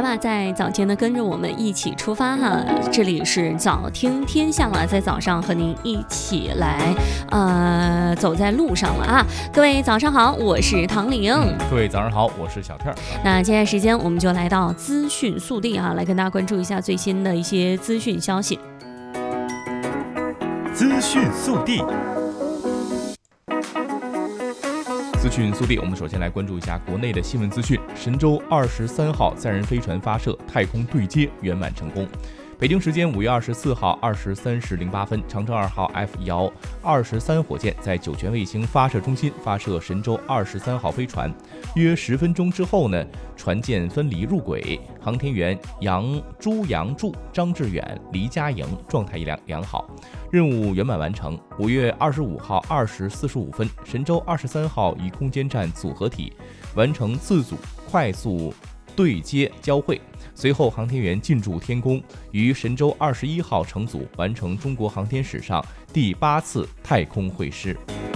来吧，在早间呢跟着我们一起出发哈，这里是早听天下了，在早上和您一起来走在路上了啊。各位早上好，我是唐玲。 各位早上好，我是小片。 那接下来时间我们就来到资讯速递啊，来跟大家关注一下最新的一些资讯消息。 资讯速递。资讯速递，我们首先来关注一下国内的新闻资讯。神舟23号载人飞船发射，太空对接圆满成功。北京时间5月24号23时08分，长征2号 F-23火箭在酒泉卫星发射中心发射神舟23号飞船。约10分钟之后呢，船舰分离入轨，航天员朱杨柱、张志远、黎佳莹状态良好，任务圆满完成。5月25号2时45分，神舟23号与空间站组合体完成自主快速对接交会。随后，航天员进驻天宫，于神舟21号乘组完成中国航天史上第8次太空会师。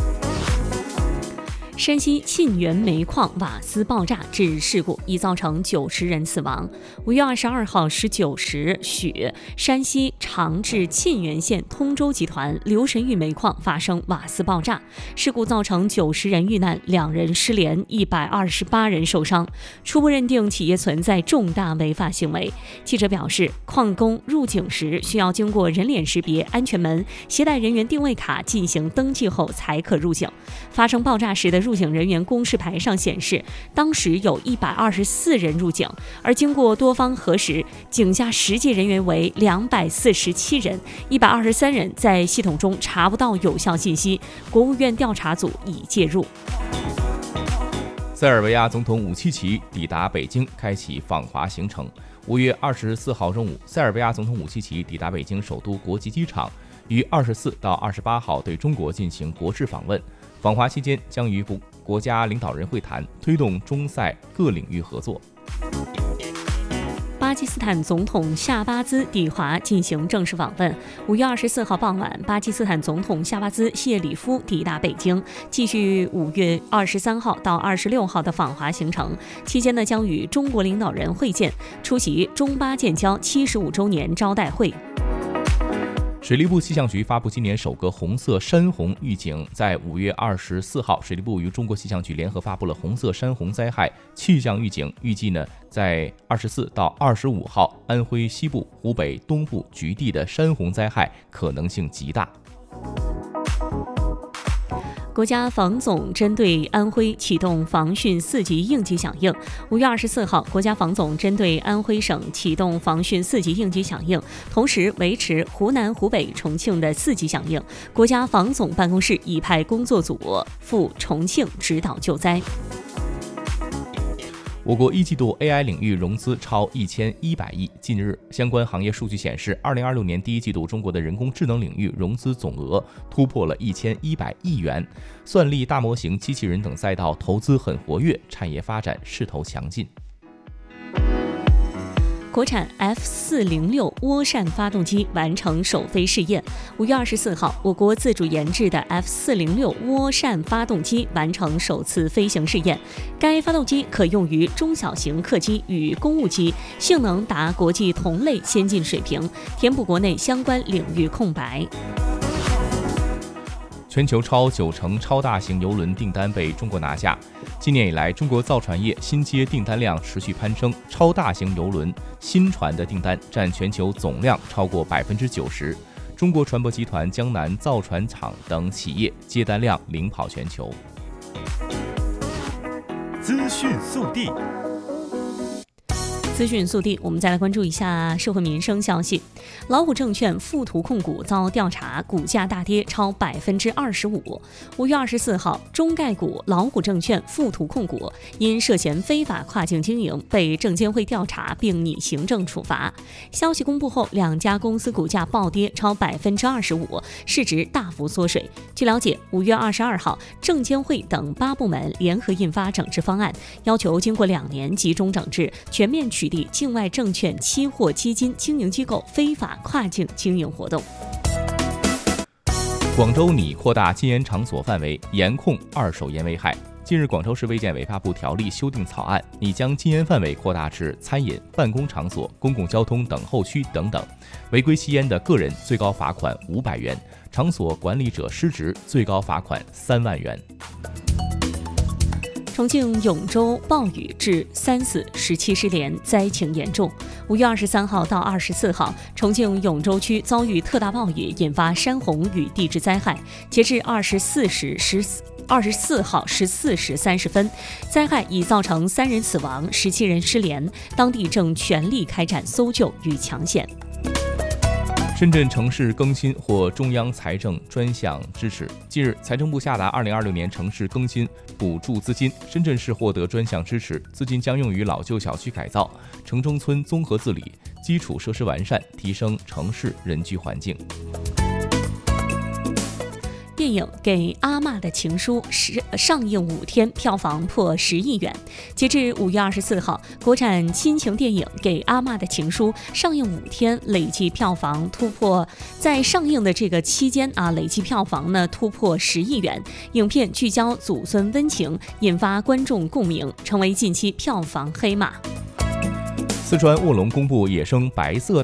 山西沁源煤矿瓦斯爆炸致事故，已造成90人死亡。5月22号19时许，山西长治沁源县通州集团留神峪煤矿发生瓦斯爆炸，事故造成90人遇难，2人失联，128人受伤。初步认定企业存在重大违法行为。记者表示，矿工入井时需要经过人脸识别安全门，携带人员定位卡进行登记后才可入井。发生爆炸时的入井人员公示牌上显示，当时有124人入井，而经过多方核实，井下实际人员为247人，123人在系统中查不到有效信息，国务院调查组已介入。 塞尔维亚总统武契奇抵达北京，开启访华行程。5月24号中午，塞尔维亚总统武契奇抵达北京首都国际机场，于24到28号对中国进行国事访问。访华期间将与国家领导人会谈，推动中塞各领域合作。 巴基斯坦总统夏巴兹抵华进行正式访问。5月24号傍晚，巴基斯坦总统夏巴兹谢里夫抵达北京，继续5月23号到26号的访华行程。期间呢，将与中国领导人会见，出席中巴建交75周年招待会。 水利部气象局发布今年首个红色山洪预警，在5月24号，水利部与中国气象局联合发布了红色山洪灾害气象预警，预计呢，在24到25号，安徽西部、湖北东部局地的山洪灾害可能性极大。 国家防总针对安徽启动防汛4级应急响应。5月24号，国家防总针对安徽省启动防汛4级应急响应，同时维持湖南、湖北、重庆的4级响应。国家防总办公室已派工作组赴重庆指导救灾。 我国一季度 AI 领域融资超1100亿。近日，相关行业数据显示，2026年第一季度中国的人工智能领域融资总额突破了1100亿元，算力、大模型、机器人等赛道投资很活跃，产业发展势头强劲。 国产 F406 涡扇发动机完成首飞试验。5月24号，我国自主研制的 F406 涡扇发动机完成首次飞行试验。该发动机可用于中小型客机与公务机，性能达国际同类先进水平，填补国内相关领域空白。 全球超90%超大型邮轮订单被中国拿下。今年以来，中国造船业新接订单量持续攀升，超大型邮轮新船的订单占全球总量超过90%。中国船舶集团、江南造船厂等企业接单量领跑全球。 资讯速递。 资讯速递，我们再来关注一下社会民生消息。老虎证券富途控股遭调查，股价大跌超25%。5月24号，中概股老虎证券富途控股因涉嫌非法跨境经营，被证监会调查并拟行政处罚。消息公布后，两家公司股价暴跌超25%，市值大幅缩水。据了解，5月22号，证监会等8部门联合印发整治方案，要求经过2年集中整治，全面取缔境外证券、期货、基金经营机构非法跨境经营活动。 广州拟扩大禁烟场所范围，严控二手烟危害。 近日，广州市卫健委发布条例修订草案，拟将禁烟范围扩大至餐饮、办公场所、公共交通等候区等等。违规吸烟的个人最高罚款500元，场所管理者失职最高罚款3万元。 重庆永州暴雨致3死17失联，灾情严重。5月23号到24号，重庆永州区遭遇特大暴雨，引发山洪与地质灾害。截至24号14时30分，灾害已造成3人死亡，17人失联，当地正全力开展搜救与抢险。 深圳城市更新获中央财政专项支持。近日，财政部下达2026年城市更新补助资金，深圳市获得专项支持，资金将用于老旧小区改造、城中村综合治理、基础设施完善，提升城市人居环境。 电影《给阿嬷的情书》上映5天，票房破10亿元。截至5月24号，国产亲情电影《给阿嬷的情书》上映5天，累计票房突破，在上映的这个期间累计票房呢突破10亿元。影片聚焦祖孙温情，引发观众共鸣，成为近期票房黑马。 四川卧龙公布野生白色